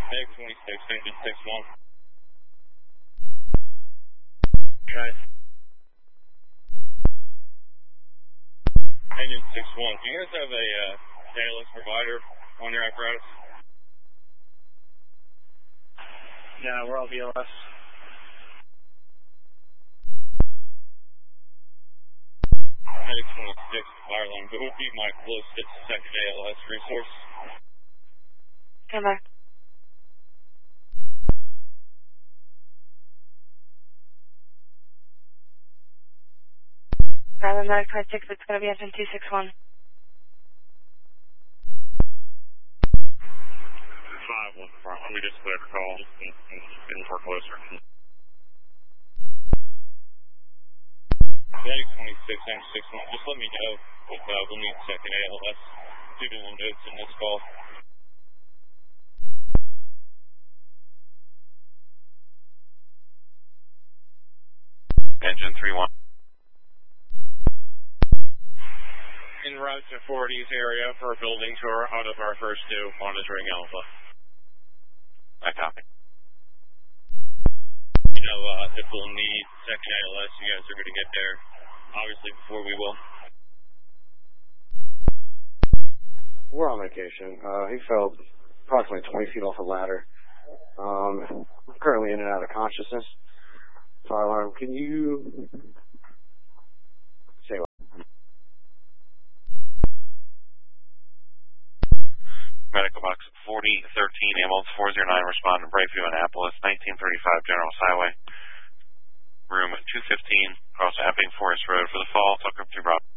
Meg 26, engine 61. Okay. Engine 61, do you guys have a ALS provider on your apparatus? Yeah, we're all VLS. Meg 26, Fireline, but would be my closest second ALS resource. Come back. Rather than 26, it's going to be engine 261. 5-1 front. Let me just clear the call and for closer. Meg 26, engine 61, just let me know if we'll need second ALS due to the notes in this call. Engine 31. En route to 40's area for a building tour out of our first two, monitoring Alpha. I copy. You know, if we'll need second ALS, you guys are going to get there, obviously, before we will. We're on vacation. He fell approximately 20 feet off a ladder. Currently in and out of consciousness. Fire alarm, can you say what? Medical box 4013, ambulance 409, respond to Brayview, Annapolis, 1935 General Highway, room 215, across Epping Forest Road for the fall. Tucker 2 Bravo.